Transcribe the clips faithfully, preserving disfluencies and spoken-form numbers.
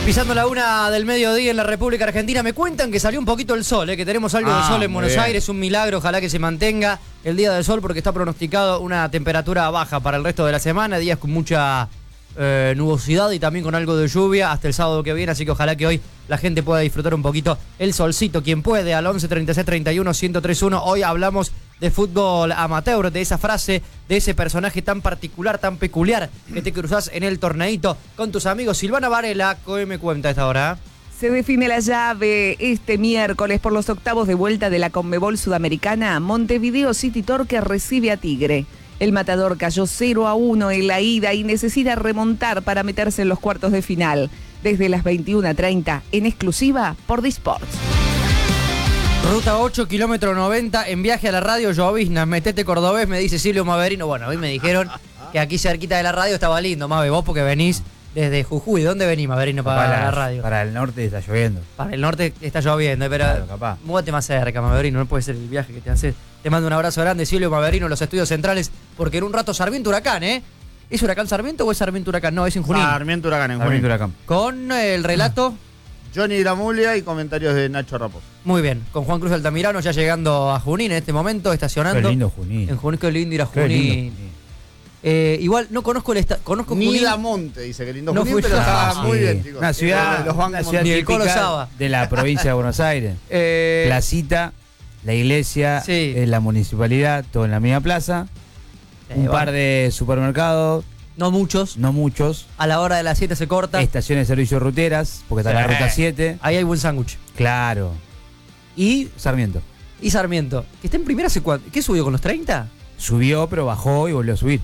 Pisando la una del mediodía en la República Argentina. Me cuentan que salió un poquito el sol, ¿eh? Que tenemos algo ah, de sol en Buenos bien. Aires, un milagro, ojalá que se mantenga el día del sol porque está pronosticado una temperatura baja para el resto de la semana, días con mucha eh, nubosidad y también con algo de lluvia hasta el sábado que viene, así que ojalá que hoy la gente pueda disfrutar un poquito el solcito, quien puede, al once treinta y seis treinta y uno ciento treinta y uno. Hoy hablamos de fútbol amateur, de esa frase, de ese personaje tan particular, tan peculiar que te cruzás en el torneito con tus amigos. Silvana Varela, ¿qué me cuenta a esta hora? Se define la llave este miércoles por los octavos de vuelta de la Conmebol Sudamericana. Montevideo City Torque recibe a Tigre. El Matador cayó cero a uno en la ida y necesita remontar para meterse en los cuartos de final. Desde las veintiuna treinta, en exclusiva por Disports. Ruta ocho, kilómetro noventa, en viaje a la radio, llovizna, metete cordobés, me dice Silvio Maverino. Bueno, hoy me dijeron que aquí cerquita de la radio estaba lindo, Mave, vos porque venís desde Jujuy. ¿Dónde venís, Maverino, para, para la, la radio? Para el norte está lloviendo. Para el norte está lloviendo, pero claro, capaz. Múdate más cerca, Maverino, no puede ser el viaje que te haces. Te mando un abrazo grande, Silvio Maverino, en los estudios centrales, porque en un rato Sarmiento Huracán, ¿eh? ¿Es Huracán Sarmiento o es Sarmiento Huracán? No, es en Junín. Sarmiento Huracán, en Junín. Sarmiento Huracán. Con el relato... Johnny Gramulia y comentarios de Nacho Raposo. Muy bien, con Juan Cruz Altamirano ya llegando a Junín en este momento, estacionando. Qué lindo Junín. En Junín, qué lindo ir a Junín. Lindo. Eh, igual no conozco el estado. Conozco Ni Junín. Monte, dice que lindo no Junín, pero está sí. muy bien, chicos. Una ciudad, los una ciudad típica de la provincia de Buenos Aires. Eh, Placita, la iglesia, sí. eh, la municipalidad, todo en la misma plaza. Eh, un bueno. par de supermercados. No muchos. No muchos. A la hora de las siete se corta. Estaciones de servicio ruteras, porque está sí. la ruta siete. Ahí hay buen sándwich. Claro. Y Sarmiento. Y Sarmiento. Que está en primera hace cuánto. ¿Qué subió con los treinta? Subió, pero bajó y volvió a subir.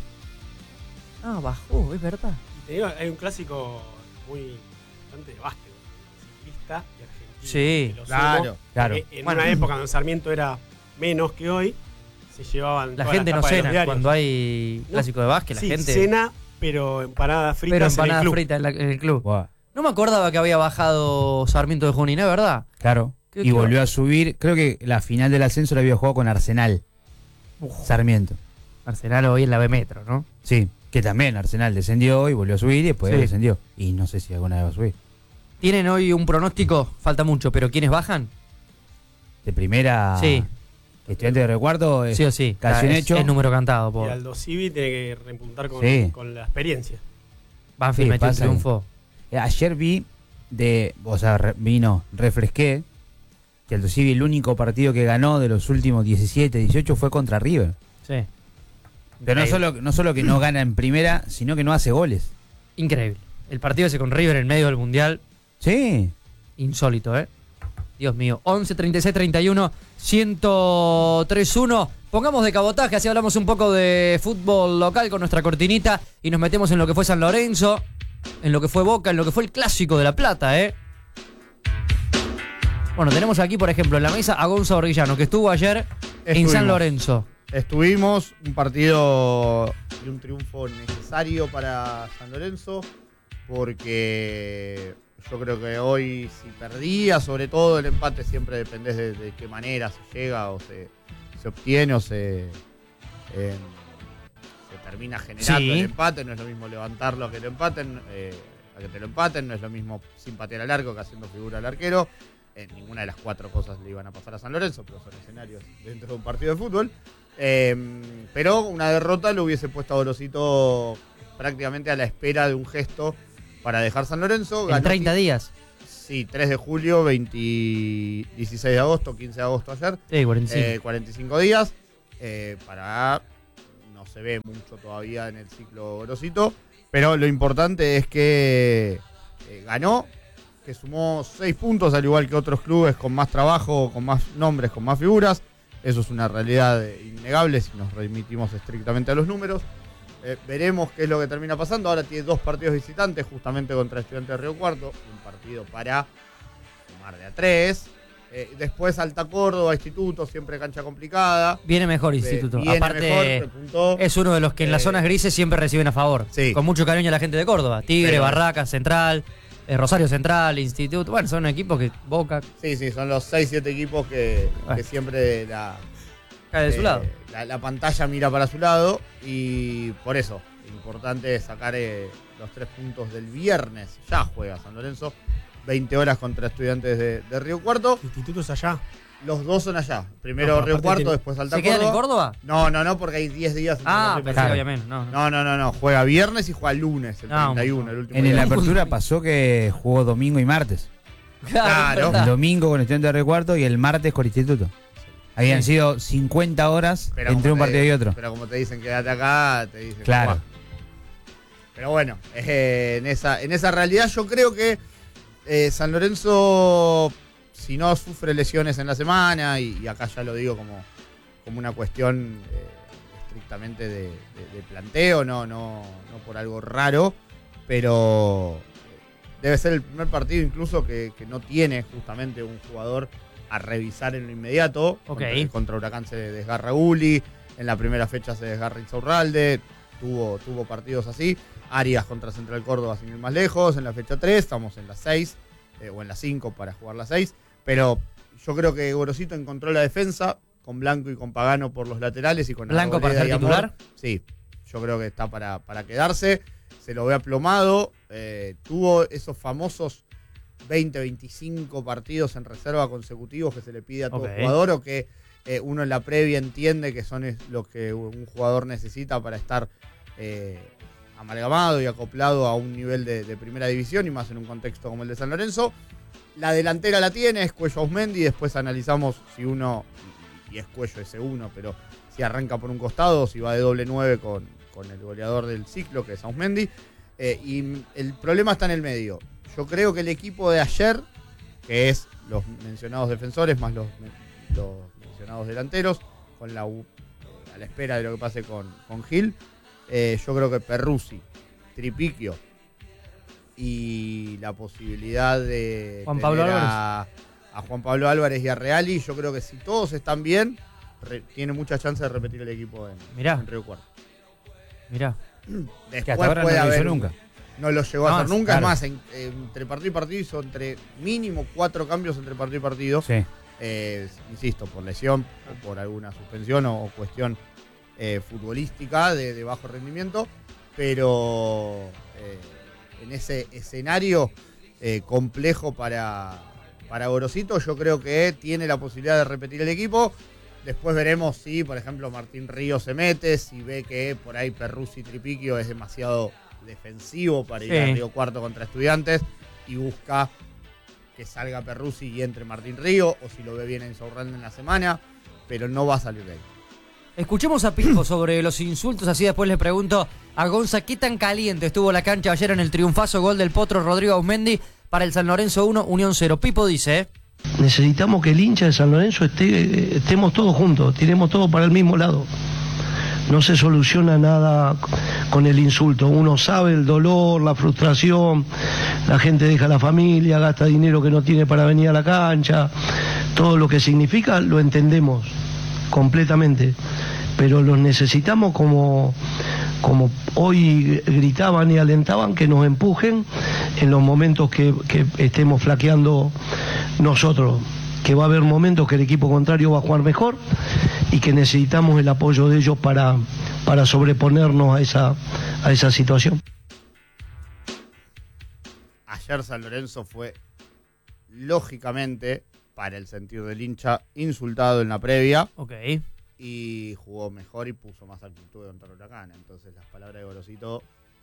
Ah, bajó, es verdad. Te digo, hay un clásico muy importante de básquet. Ciclista y argentino. Sí, lo claro. sumo, claro. En bueno. una época donde Sarmiento era menos que hoy, se llevaban. La gente no cena cuando hay no, clásico de básquet. La sí, gente cena, pero empanadas fritas pero empanadas en el club. fritas en, la, en el club. Wow. No me acordaba que había bajado Sarmiento de Junín, ¿es verdad? Claro. Y volvió a subir. Creo que la final del ascenso la había jugado con Arsenal. Uf. Sarmiento. Arsenal hoy en la B Metro, ¿no? Sí, que también Arsenal descendió y volvió a subir y después sí. descendió. Y no sé si alguna vez va a subir. ¿Tienen hoy un pronóstico? Falta mucho, pero ¿quiénes bajan? De primera... Sí. Estudiante de recuarto es sí o sí. casi un es, hecho. Es número cantado. Por... Y Aldo Civi tiene que repuntar con, sí. con la experiencia. Banfield sí, metió un triunfo. Ayer vi de... O sea, re, vino, refresqué que Aldo Civi el único partido que ganó de los últimos diecisiete, dieciocho fue contra River. Sí. Pero no solo, no solo que no gana en primera, sino que no hace goles. Increíble. El partido ese con River en medio del Mundial. Sí. Insólito, ¿eh? Dios mío. once treinta y seis treinta y uno ciento treinta y uno. Pongamos de cabotaje, así hablamos un poco de fútbol local con nuestra cortinita y nos metemos en lo que fue San Lorenzo, en lo que fue Boca, en lo que fue el Clásico de La Plata, ¿eh? Bueno, tenemos aquí, por ejemplo, en la mesa a Gonzalo Orellano, que estuvo ayer Estuvimos. en San Lorenzo. Estuvimos, un partido y un triunfo necesario para San Lorenzo, porque yo creo que hoy si perdía, sobre todo el empate siempre depende de, de qué manera se llega o se, se obtiene o se, eh, se termina generando sí. el empate. No es lo mismo levantarlo a que lo empaten, eh, a que te lo empaten, no es lo mismo sin patear al arco que haciendo figura al arquero. Eh, ninguna de las cuatro cosas le iban a pasar a San Lorenzo, pero son escenarios dentro de un partido de fútbol. Eh, pero una derrota lo hubiese puesto a Gorosito prácticamente a la espera de un gesto para dejar San Lorenzo. En treinta días. Sí, tres de julio, veinte, dieciséis de agosto, quince de agosto ayer. Sí, cuarenta y cinco. Eh, cuarenta y cinco días. Eh, para no se ve mucho todavía en el ciclo Gorosito. Pero lo importante es que eh, ganó, que sumó seis puntos, al igual que otros clubes con más trabajo, con más nombres, con más figuras. Eso es una realidad innegable si nos remitimos estrictamente a los números. Eh, veremos qué es lo que termina pasando. Ahora tiene dos partidos visitantes, justamente contra Estudiantes de Río Cuarto. Un partido para sumar de a tres. Eh, después Alta Córdoba, Instituto, siempre cancha complicada. Viene mejor Instituto. Viene Aparte, mejor, repuntó. Es uno de los que en eh, las zonas grises siempre reciben a favor. Sí. Con mucho cariño a la gente de Córdoba. Tigre, Pero, Barracas, Central, eh, Rosario Central, Instituto. Bueno, son equipos que Boca. Sí, sí, son los seis, siete equipos que, bueno. que siempre la... Cae de eh, su lado. La, la pantalla mira para su lado y por eso, importante sacar eh, los tres puntos del viernes. Ya juega San Lorenzo, veinte horas contra Estudiantes de, de Río Cuarto. Institutos allá. Los dos son allá. Primero No, Río aparte Cuarto, tiene- después Alta ¿Se quedan en Córdoba. Córdoba? No, no, no, porque hay diez días. entre Ah, los pensé partidos. que obviamente. No, no. No, no, no, no. Juega viernes y juega lunes, el No, treinta y uno, el último En día. la apertura pasó que jugó domingo y martes. Claro. es El verdad. domingo con Estudiantes de Río Cuarto y el martes con Instituto. Habían Sí. sido cincuenta horas Pero entre como un te- partido y otro. Pero como te dicen quédate acá, te dicen Claro. "Guau". Pero bueno, eh, en, esa, en esa realidad yo creo que eh, San Lorenzo, si no sufre lesiones en la semana, y, y acá ya lo digo como, como una cuestión eh, estrictamente de, de- de planteo, no, no, no por algo raro, pero debe ser el primer partido incluso que, que no tiene justamente un jugador a revisar en lo inmediato. Ok. Contra, contra Huracán se desgarra Uli, en la primera fecha se desgarra Insaurralde, tuvo, tuvo partidos así. Arias contra Central Córdoba sin ir más lejos, en la fecha tres, estamos en la seis, eh, o en la cinco para jugar la seis, pero yo creo que Gorosito encontró la defensa con Blanco y con Pagano por los laterales y con ¿Blanco para Arboleda ser y Amor. titular? Sí, yo creo que está para, para quedarse, se lo ve aplomado, eh, tuvo esos famosos veinte, veinticinco partidos en reserva consecutivos que se le pide a todo Ok. jugador, o que eh, uno en la previa entiende que son es- lo que un jugador necesita para estar eh, amalgamado y acoplado a un nivel de, de primera división, y más en un contexto como el de San Lorenzo. La delantera la tiene, es Cuello Ausmendi, después analizamos si uno, y es Cuello ese uno, pero si arranca por un costado, si va de doble nueve con, con el goleador del ciclo, que es Ausmendi. Eh, y el problema está en el medio. Yo creo que el equipo de ayer, que es los mencionados defensores más los, los mencionados delanteros, con la U- eh, a la espera de lo que pase con, con Gil, eh, yo creo que Perruzzi, Tripiquio y la posibilidad de Juan Pablo tener a, a Juan Pablo Álvarez y a Reali, yo creo que si todos están bien, re- tiene mucha chance de repetir el equipo en, Mirá. en Río Cuarto. Mirá. Después Que hasta ahora no puede lo hizo haber un- nunca. No lo llegó a No, hacer nunca, claro. es más, en- entre partido y partido hizo entre mínimo cuatro cambios entre partido y partido. Sí. Eh, insisto, por lesión o por alguna suspensión o, o cuestión eh, futbolística de, de bajo rendimiento, pero eh, en ese escenario eh, complejo para, para Gorosito, yo creo que tiene la posibilidad de repetir el equipo. Después veremos si, por ejemplo, Martín Río se mete, si ve que por ahí Perruzzi y Tripiquio es demasiado defensivo para ir Sí. a Río Cuarto contra Estudiantes y busca que salga Perruzzi y entre Martín Río, o si lo ve bien en Insaurralde en la semana, pero no va a salir de ahí. Escuchemos a Pipo sobre los insultos, así después le pregunto a Gonza qué tan caliente estuvo la cancha ayer en el triunfazo gol del Potro Rodrigo Ausmendi para el San Lorenzo uno, Unión cero. Pipo dice, ¿eh? Necesitamos que el hincha de San Lorenzo esté, estemos todos juntos, tiremos todos para el mismo lado. No se soluciona nada con el insulto. Uno sabe el dolor, la frustración, la gente deja la familia, gasta dinero que no tiene para venir a la cancha. Todo lo que significa lo entendemos completamente, pero los necesitamos como, como hoy gritaban y alentaban, que nos empujen en los momentos que, que estemos flaqueando nosotros, que va a haber momentos que el equipo contrario va a jugar mejor y que necesitamos el apoyo de ellos para, para sobreponernos a esa, a esa situación. Ayer San Lorenzo fue, lógicamente, para el sentido del hincha, insultado en la previa, Ok. y jugó mejor y puso más actitud contra Huracán. Entonces las palabras de Gorosito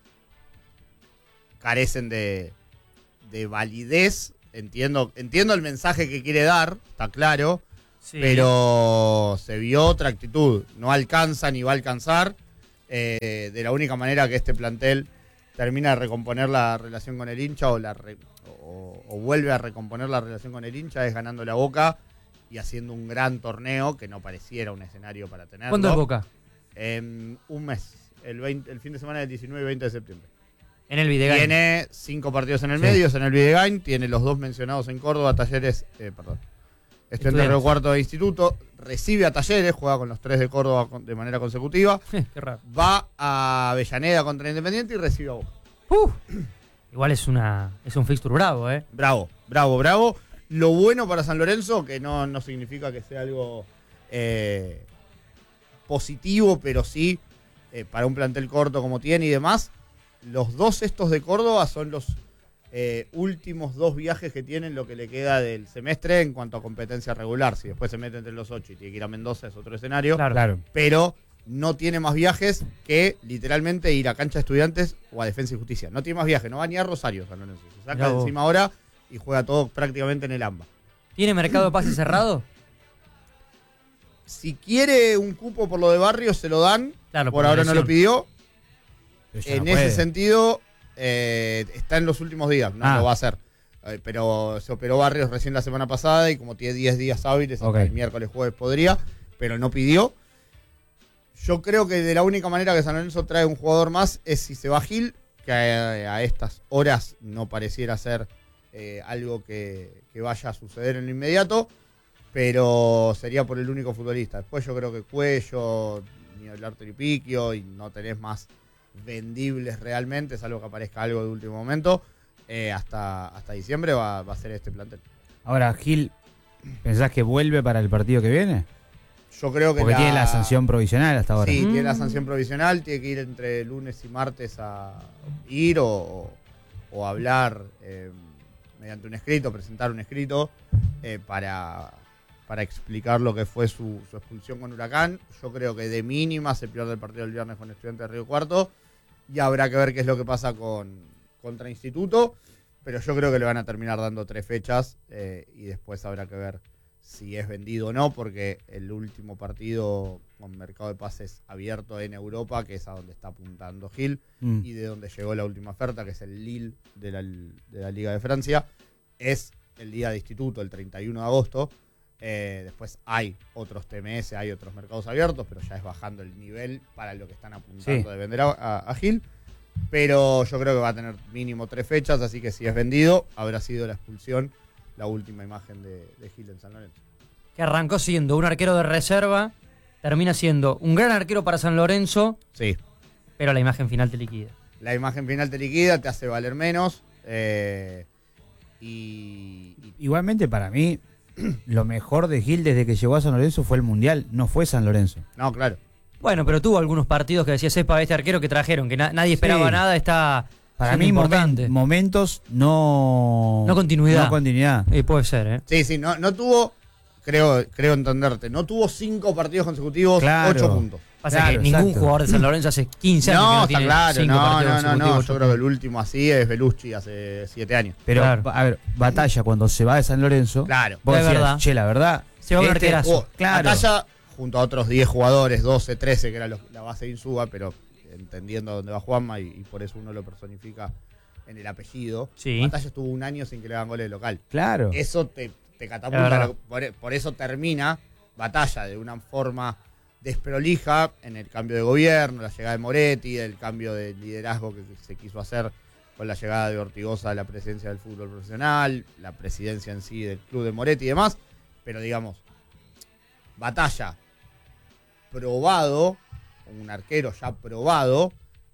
carecen de, de validez. Entiendo, entiendo el mensaje que quiere dar, está claro, Sí. pero se vio otra actitud. No alcanza ni va a alcanzar. Eh, de la única manera que este plantel termina de recomponer la relación con el hincha o, la re- o, o vuelve a recomponer la relación con el hincha es ganando la Boca y haciendo un gran torneo que no pareciera un escenario para tenerlo. ¿Cuándo es Boca? En un mes, el, veinte el fin de semana del diecinueve y veinte de septiembre. En el Videgain. Tiene cinco partidos en el Sí. medio, es en el Videgain, tiene los dos mencionados en Córdoba, Talleres, eh, perdón. Estudiantes Estudiantes. Río Cuarto de Instituto, recibe a Talleres, juega con los tres de Córdoba con- de manera consecutiva, Qué raro. va a Avellaneda contra Independiente y recibe a Boca. Uh, igual es una es un fixture bravo, ¿eh? Bravo, bravo, bravo. Lo bueno para San Lorenzo, que no, no significa que sea algo eh, positivo, pero sí eh, para un plantel corto como tiene y demás, los dos estos de Córdoba son los eh, últimos dos viajes que tienen lo que le queda del semestre en cuanto a competencia regular. Si después se mete entre los ocho y tiene que ir a Mendoza es otro escenario. Claro. Claro. Pero no tiene más viajes que literalmente ir a Cancha de Estudiantes o a Defensa y Justicia. No tiene más viajes, no va ni a Rosario San Lorenzo. Se saca Mirá de vos. encima ahora y juega todo prácticamente en el AMBA. ¿Tiene mercado de pases cerrado? Si quiere un cupo por lo de Barrios, se lo dan. Claro, por por ahora no lesión. lo pidió. Pero ya En no ese puede. sentido, eh, está en los últimos días, no Ah. lo va a hacer. Eh, pero se operó Barrios recién la semana pasada y como tiene diez días hábiles, hasta Ok. el miércoles, jueves podría, pero no pidió. Yo creo que de la única manera que San Lorenzo trae un jugador más es si se va Gil, que a, a estas horas no pareciera ser eh, algo que, que vaya a suceder en lo inmediato, pero sería por el único futbolista. Después yo creo que Cuello, ni hablar Tripiquio, y no tenés más vendibles realmente, salvo que aparezca algo de último momento. Eh, hasta, hasta diciembre va, va a ser este plantel. Ahora, Gil, ¿pensás que vuelve para el partido que viene? Yo creo que Porque tiene la sanción provisional hasta ahora. Sí, Mm. tiene la sanción provisional, tiene que ir entre lunes y martes a ir o, o hablar eh, mediante un escrito, presentar un escrito eh, para, para explicar lo que fue su, su expulsión con Huracán. Yo creo que de mínima se pierde el partido del viernes con Estudiantes de Río Cuarto y habrá que ver qué es lo que pasa con contra Instituto, pero yo creo que le van a terminar dando tres fechas eh, y después habrá que ver si es vendido o no, porque el último partido con mercado de pases abierto en Europa, que es a donde está apuntando Gil, Mm. y de donde llegó la última oferta, que es el Lille de la, de la Liga de Francia, es el día de Instituto, el treinta y uno de agosto. Eh, después hay otros T M S, hay otros mercados abiertos, pero ya es bajando el nivel para lo que están apuntando Sí. de vender a, a, a Gil. Pero yo creo que va a tener mínimo tres fechas, así que si es vendido, habrá sido la expulsión la última imagen de, de Gil en San Lorenzo. Que arrancó siendo un arquero de reserva, termina siendo un gran arquero para San Lorenzo, Sí, pero la imagen final te liquida. la imagen final te liquida, te hace valer menos. Eh, y, y Igualmente, para mí, lo mejor de Gil desde que llegó a San Lorenzo fue el Mundial, no fue San Lorenzo. no, claro. Bueno, pero tuvo algunos partidos que decía Sepa, este arquero que trajeron, que na- nadie esperaba Sí. nada, está Para siendo mí, importante. momen- momentos no... No continuidad. No continuidad. Eh, puede ser, ¿eh? Sí, sí, no, no tuvo, creo, creo entenderte, no tuvo cinco partidos consecutivos, Claro. ocho puntos. Pasa Claro, que ningún exacto. jugador de San Lorenzo hace quince años que No, no está tiene claro, cinco no, partidos no, no, no, consecutivos. yo creo que el último así es Belucci hace siete años. Pero, Claro. a ver, Batalla cuando se va de San Lorenzo, Claro. vos De decías, verdad. che, la verdad... Se va un este- arquerazo. Oh, Claro. Batalla, junto a otros diez jugadores, doce, trece, que era los- la base de Insúa, pero entendiendo a dónde va Juanma y, y por eso uno lo personifica en el apellido. Sí. Batalla estuvo un año sin que le hagan goles de local. Claro. Eso te, te Es catapulta. verdad. lo- Por, por eso termina Batalla de una forma desprolija en el cambio de gobierno, la llegada de Moretti, el cambio de liderazgo que se quiso hacer con la llegada de Ortigosa a la presidencia del fútbol profesional, la presidencia en sí del club de Moretti y demás. Pero digamos, Batalla probado, un arquero ya probado,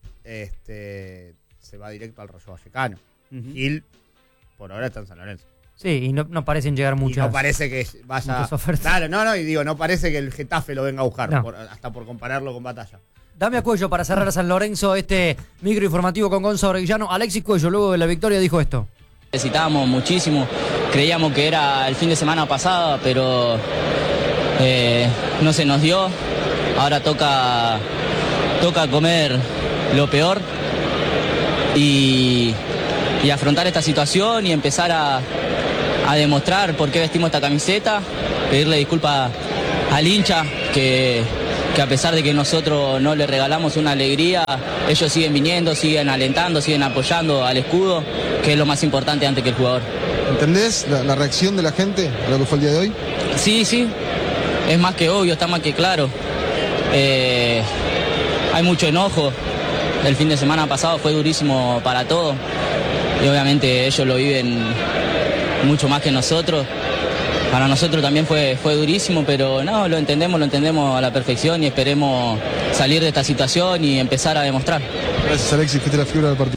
este, se va directo al Rayo Vallecano. Ujú. Gil, por ahora está en San Lorenzo. Sí, y no, no parecen llegar Y muchas. no parece que vaya. muchas ofertas. Claro, no, no, y digo, no parece que el Getafe lo venga a buscar, No. por- hasta por compararlo con Batalla. Dame a Cuello para cerrar a San Lorenzo este micro informativo con Gonzalo Orellano. Alexis Cuello, luego de la victoria, dijo esto. Necesitábamos muchísimo, creíamos que era el fin de semana pasado, pero eh, no se nos dio. Ahora toca, toca comer lo peor y, y afrontar esta situación y empezar a, a demostrar por qué vestimos esta camiseta, pedirle disculpas al hincha que, que a pesar de que nosotros no le regalamos una alegría, ellos siguen viniendo, siguen alentando, siguen apoyando al escudo, que es lo más importante antes que el jugador. ¿Entendés la, la reacción de la gente a lo que fue el día de hoy? Sí, sí, es más que obvio, está más que claro. Eh, hay mucho enojo, el fin de semana pasado fue durísimo para todos y obviamente ellos lo viven mucho más que nosotros. Para nosotros también fue, fue durísimo, pero no, lo entendemos, lo entendemos a la perfección y esperemos salir de esta situación y empezar a demostrar. Gracias, Alexis, fuiste la figura del partido.